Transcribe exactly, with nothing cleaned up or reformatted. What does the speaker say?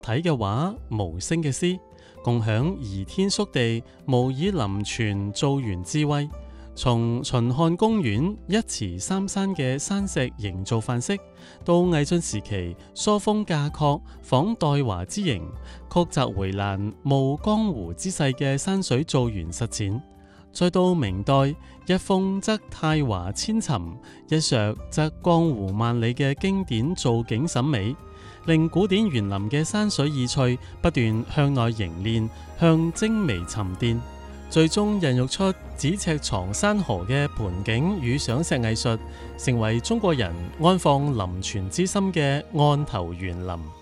體嘅畫，無聲嘅詩，共享移天縮地、無以臨泉造園智慧。從秦漢公園一池三山嘅山石營造範式，到魏晉時期疏風架壑仿代華之形，曲澤回欄冒江湖之勢嘅山水造園實踐，再到明代一峰則泰華千尋，一石則江湖萬里嘅經典造景審美，令古典園林嘅山水意趣不斷向內凝練，向精微沉澱，最終孕育出咫尺藏山河嘅盆景與上石藝術，成為中國人安放臨泉之心嘅案頭園林。